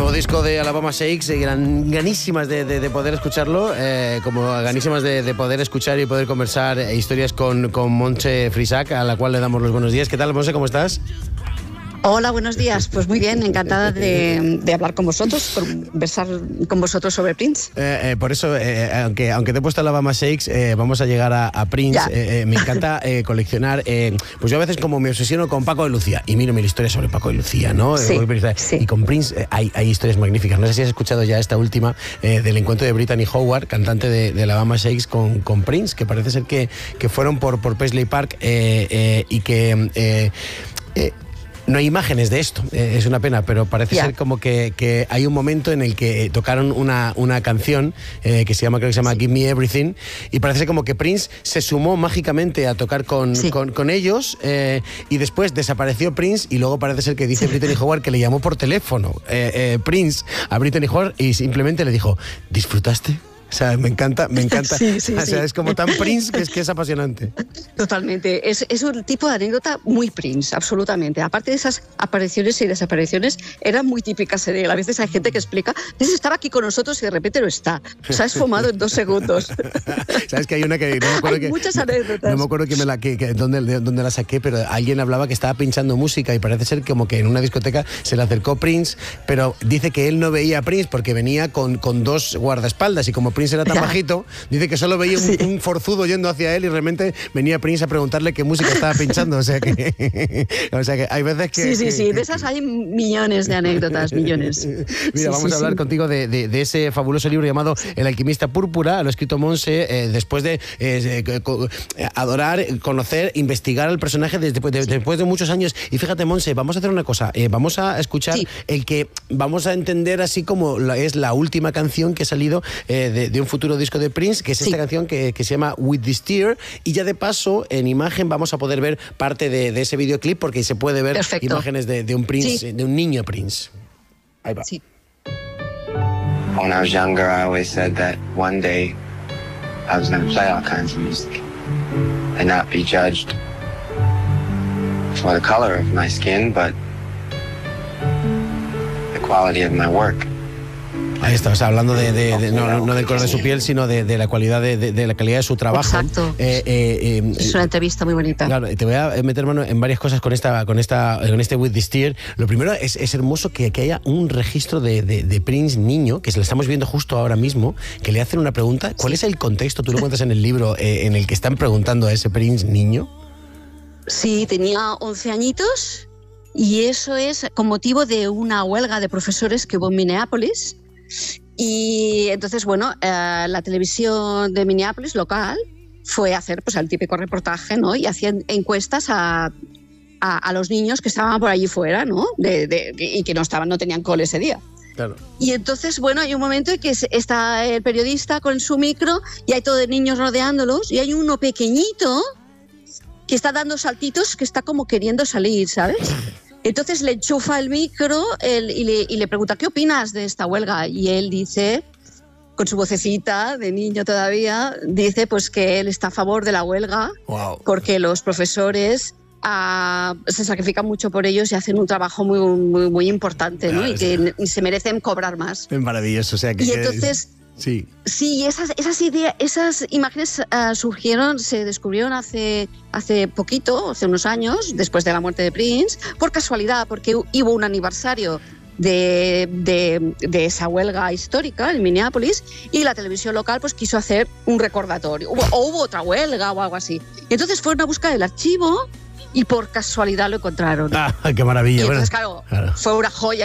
Nuevo disco de Alabama Shakes, ganísimas de poder escucharlo, como ganísimas de poder escuchar y poder conversar historias con Montse Frisac, a la cual le damos los buenos días. ¿Qué tal, Montse? ¿Cómo estás? Hola, buenos días. Pues muy bien, encantada de hablar con vosotros, conversar con vosotros sobre Prince. Por eso, aunque te he puesto Alabama Shakes, vamos a llegar a Prince. Me encanta coleccionar. Pues yo a veces como me obsesiono con Paco de Lucía y miro mil historias sobre Paco de Lucía, ¿no? Sí. Y con Prince hay historias magníficas. No sé si has escuchado ya esta última del encuentro de Brittany Howard, cantante de Alabama Shakes, con Prince, que parece ser que fueron por Paisley Park y que... no hay imágenes de esto, es una pena, pero parece ser como que hay un momento en el que tocaron una canción que creo que se llama Give Me Everything, y parece como que Prince se sumó mágicamente a tocar con ellos, y después desapareció Prince, y luego parece ser que dice Brittany Howard que le llamó por teléfono Prince a Brittany Howard y simplemente le dijo: ¿disfrutaste? O sea, me encanta. Sí, o sea, es como tan Prince que es apasionante. Totalmente. Es un tipo de anécdota muy Prince, absolutamente. Aparte de esas apariciones y desapariciones, eran muy típicas de él. A veces hay gente que explica: estaba aquí con nosotros y de repente no está. Se ha esfumado en 2 segundos. ¿Sabes que hay una que... No me acuerdo muchas anécdotas. No me acuerdo dónde la saqué, pero alguien hablaba que estaba pinchando música y parece ser como que en una discoteca se le acercó Prince, pero dice que él no veía a Prince porque venía con 2 guardaespaldas, y como Prince era tan bajito, dice que solo veía un forzudo yendo hacia él, y realmente venía Prince a preguntarle qué música estaba pinchando. O sea que hay veces que... Sí, de esas hay millones de anécdotas, millones. Mira, vamos a hablar contigo de ese fabuloso libro llamado El alquimista púrpura. Lo ha escrito Montse después de adorar, conocer, investigar al personaje después de muchos años. Y fíjate, Montse, vamos a hacer una cosa, vamos a escuchar el que vamos a entender así como es la última canción que ha salido de un futuro disco de Prince, que es esta canción que se llama With This Tear, y ya de paso en imagen vamos a poder ver parte de ese videoclip, porque se puede ver imágenes de un Prince, de un niño Prince. Ahí va. Sí. When I was younger, I always said that one day I was going to play all kinds of music and not be judged for the color of my skin, but the quality of my work. Ahí está, o sea, hablando no del color de su piel, sino de la cualidad de la calidad de su trabajo. Exacto. Es una entrevista muy bonita. Claro, te voy a meter mano en varias cosas con este With This Tear. Lo primero es hermoso que haya un registro de Prince niño, que se lo estamos viendo justo ahora mismo, que le hacen una pregunta. ¿Cuál es el contexto? Tú lo cuentas en el libro, en el que están preguntando a ese Prince niño. Sí, tenía 11 añitos, y eso es con motivo de una huelga de profesores que hubo en Minneapolis. Y entonces, la televisión de Minneapolis local fue a hacer el típico reportaje, ¿no? Y hacían encuestas a los niños que estaban por allí fuera, ¿no? Y que no tenían cole ese día. Claro. Y entonces, hay un momento en que está el periodista con su micro y hay todos los niños rodeándolos, y hay uno pequeñito que está dando saltitos, que está como queriendo salir, ¿sabes? Entonces le enchufa el micro y le pregunta: ¿qué opinas de esta huelga? Y él dice, con su vocecita de niño todavía, dice pues que él está a favor de la huelga. Wow. Porque los profesores se sacrifican mucho por ellos y hacen un trabajo muy, muy, muy importante, ¿no? Y que se merecen cobrar más. Es maravilloso. O sea, y entonces... Sí, esas imágenes se descubrieron hace poquito, hace unos años, después de la muerte de Prince, por casualidad, porque hubo un aniversario de esa huelga histórica en Minneapolis, y la televisión local quiso hacer un recordatorio. Hubo otra huelga o algo así. Y entonces fueron a buscar el archivo y por casualidad lo encontraron. ¡Qué maravilla! Y entonces, claro, fue una joya.